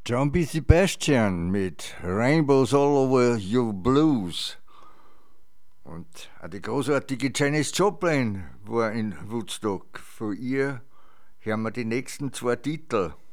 John B. Sebastian mit Rainbows All Over Your Blues. Und auch die großartige Janis Joplin war in Woodstock. Von ihr hören wir die nächsten zwei Titel.